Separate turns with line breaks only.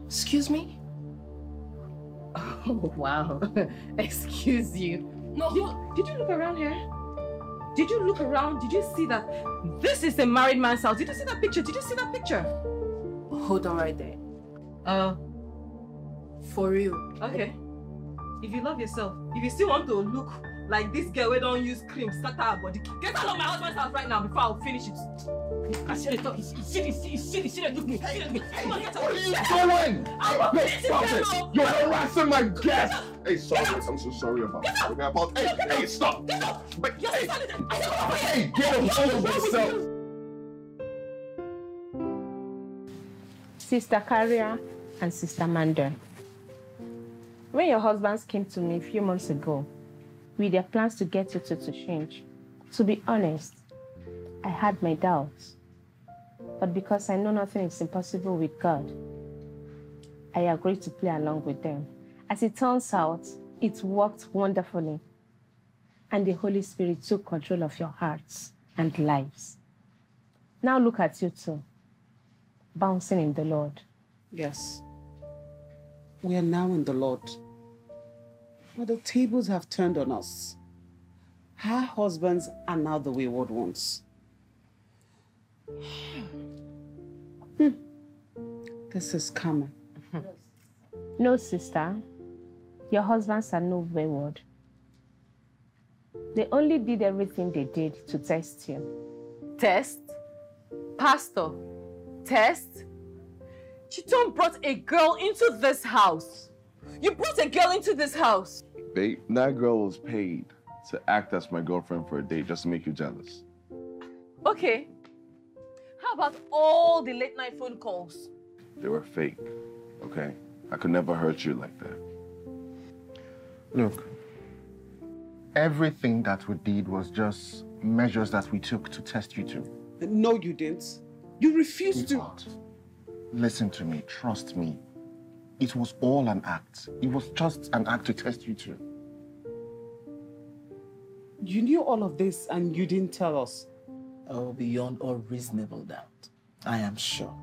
Excuse me? Oh, wow. Excuse you. No. Did you look around here? Did you look around? Did you see that this is a married man's house? Did you see that picture? Did you see that picture?
Hold on right there. For real.
Okay. If you love yourself, if you still want to look like this girl who don't use cream, scatter her body, get out of my husband's house right now before I'll finish it. I see the talk. See the look me. Come on, get out.
What are you doing? No, stop it! You're harassing my guest! Hey, sorry, I'm so sorry about that. Hey, stop!
Get out!
But,
You're
hey,
hey,
get a hold of yourself!
Sister Carrier and Sister Manda. When your husbands came to me a few months ago with their plans to get you to change, to be honest, I had my doubts. But because I know nothing is impossible with God, I agreed to play along with them. As it turns out, it worked wonderfully. And the Holy Spirit took control of your hearts and lives. Now look at you two, bouncing in the Lord.
Yes. We are now in the Lord. But the tables have turned on us. Her husbands are now the wayward ones. This is common.
No, sister. Your husbands are no wayward. They only did everything they did to test you.
Test? Pastor? Test? Chiton brought a girl into this house. You brought a girl into this house.
Babe, that girl was paid to act as my girlfriend for a day just to make you jealous.
Okay. How about all the late night phone calls?
They were fake, okay? I could never hurt you like that.
Look, everything that we did was just measures that we took to test you two.
No, you didn't. You refused to.
Listen to me, trust me. It was all an act. It was just an act to test you two.
You knew all of this and you didn't tell us.
Oh, beyond all reasonable doubt. I am sure.